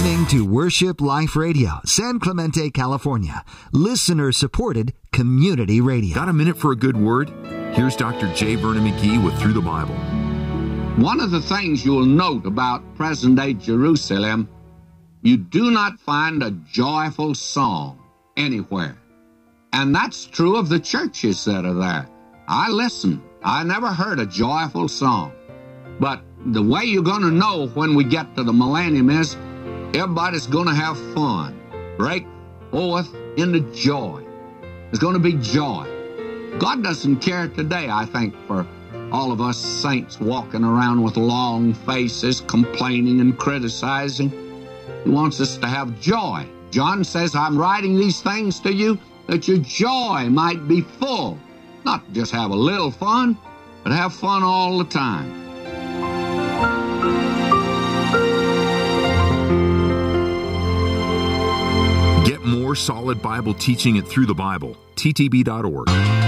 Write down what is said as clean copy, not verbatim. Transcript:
listening to Worship Life Radio, San Clemente, California. Listener-supported community radio. Got a minute for a good word? Here's Dr. J. Vernon McGee with Through the Bible. One of the things you'll note about present-day Jerusalem, you do not find a joyful song anywhere. And that's true of the churches that are there. I listened. I never heard a joyful song. But the way you're going to know when we get to the millennium is everybody's going to have fun. Break forth into joy. There's going to be joy. God doesn't care today, I think, for all of us saints walking around with long faces, complaining and criticizing. He wants us to have joy. John says, I'm writing these things to you that your joy might be full. Not just have a little fun, but have fun all the time. Get more solid Bible teaching at Through the Bible, ttb.org.